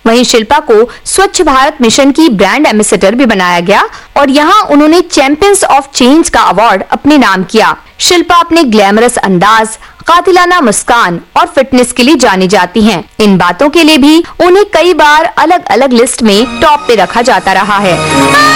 वहीं शिल्पा को स्वच्छ भारत मिशन की ब्रांड एम्बेसडर भी बनाया गया और यहाँ उन्होंने चैंपियंस ऑफ चेंज का अवार्ड अपने नाम किया। शिल्पा अपने ग्लैमरस अंदाज, कातिलाना मुस्कान और फिटनेस के लिए जानी जाती हैं। इन बातों के लिए भी उन्हें कई बार अलग अलग लिस्ट में टॉप पे रखा जाता रहा है।